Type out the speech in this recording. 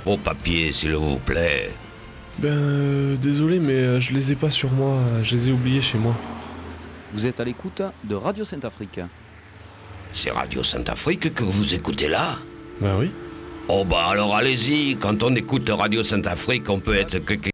Vos papiers, s'il vous plaît. Désolé, mais je les ai pas sur moi, je les ai oubliés chez moi. Vous êtes à l'écoute de Radio Saint-Afrique. C'est Radio Saint-Afrique que vous écoutez là? Bah oui. Oh bah alors allez-y, quand on écoute Radio Saint-Afrique, on peut être